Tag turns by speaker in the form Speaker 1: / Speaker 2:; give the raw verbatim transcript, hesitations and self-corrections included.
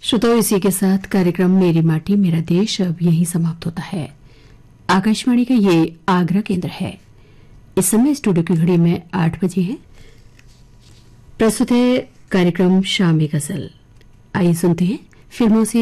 Speaker 1: श्रोताओं, इसी के साथ कार्यक्रम मेरी माटी मेरा देश अब यहीं समाप्त होता है। आकाशवाणी का ये आगरा केंद्र है। इस समय स्टूडियो की घड़ी में आठ बजे है। प्रस्तुत है कार्यक्रम शामी गजल। आइए सुनते हैं फिल्मों से